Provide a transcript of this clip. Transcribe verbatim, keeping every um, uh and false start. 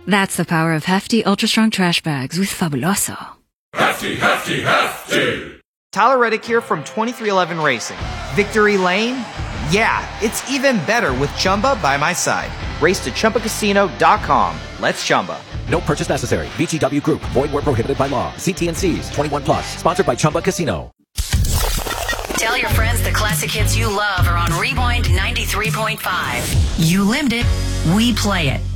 That's the power of hefty, ultra-strong trash bags with Fabuloso. Hefty, hefty, hefty! Tyler Reddick here from twenty-three eleven Racing. Victory Lane? Yeah, it's even better with Chumba by my side. Race to Chumba Casino dot com. Let's Chumba. No purchase necessary. V G W Group. Void where prohibited by law. See T and C's. twenty-one plus. Sponsored by Chumba Casino. Tell your friends the classic hits you love are on Rewind ninety-three point five. You lived it. We play it.